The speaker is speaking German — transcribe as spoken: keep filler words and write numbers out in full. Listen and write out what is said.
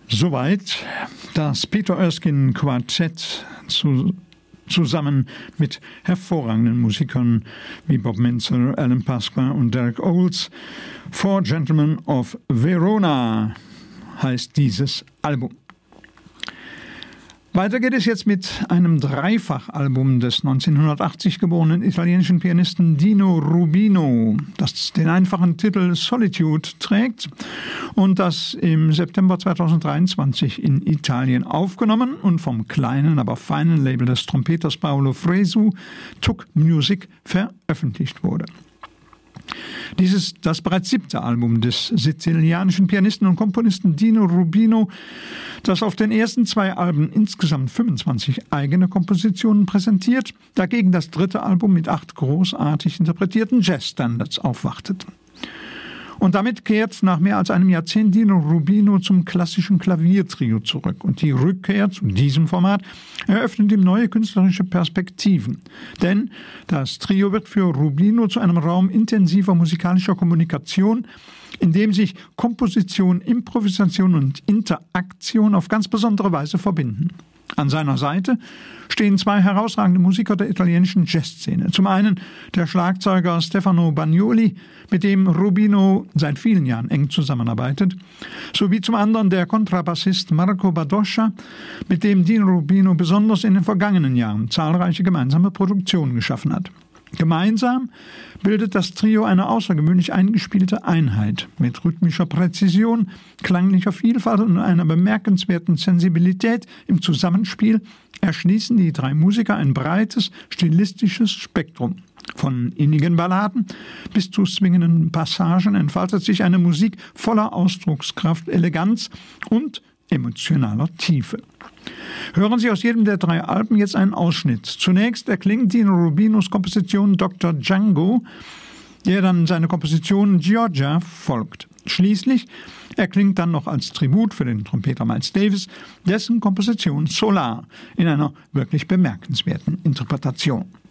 Soweit das Peter Erskine Quartett zu, zusammen mit hervorragenden Musikern wie Bob Mintzer, Alan Pasqua und Derek Olds. Four Gentlemen of Verona heißt dieses Album. Weiter geht es jetzt mit einem Dreifachalbum des neunzehnhundertachtzig geborenen italienischen Pianisten Dino Rubino, das den einfachen Titel Solitude trägt und das im September zweitausenddreiundzwanzig in Italien aufgenommen und vom kleinen, aber feinen Label des Trompeters Paolo Fresu, Tuck Music, veröffentlicht wurde. Dies ist das bereits siebte Album des sizilianischen Pianisten und Komponisten Dino Rubino, das auf den ersten zwei Alben insgesamt fünfundzwanzig eigene Kompositionen präsentiert, dagegen das dritte Album mit acht großartig interpretierten Jazzstandards aufwartet. Und damit kehrt nach mehr als einem Jahrzehnt Dino Rubino zum klassischen Klaviertrio zurück. Und die Rückkehr zu diesem Format eröffnet ihm neue künstlerische Perspektiven. Denn das Trio wird für Rubino zu einem Raum intensiver musikalischer Kommunikation, in dem sich Komposition, Improvisation und Interaktion auf ganz besondere Weise verbinden. An seiner Seite stehen zwei herausragende Musiker der italienischen Jazzszene. Zum einen der Schlagzeuger Stefano Bagnoli, mit dem Rubino seit vielen Jahren eng zusammenarbeitet, sowie zum anderen der Kontrabassist Marco Badoscia, mit dem Dino Rubino besonders in den vergangenen Jahren zahlreiche gemeinsame Produktionen geschaffen hat. Gemeinsam bildet das Trio eine außergewöhnlich eingespielte Einheit mit rhythmischer Präzision, klanglicher Vielfalt und einer bemerkenswerten Sensibilität im Zusammenspiel erschließen die drei Musiker ein breites stilistisches Spektrum. Von innigen Balladen bis zu swingenden Passagen entfaltet sich eine Musik voller Ausdruckskraft, Eleganz und emotionaler Tiefe. Hören Sie aus jedem der drei Alben jetzt einen Ausschnitt. Zunächst erklingt Dino Rubinos Komposition Doktor Django, der dann seine Komposition Giorgia folgt. Schließlich erklingt dann noch als Tribut für den Trompeter Miles Davis dessen Komposition Solar in einer wirklich bemerkenswerten Interpretation.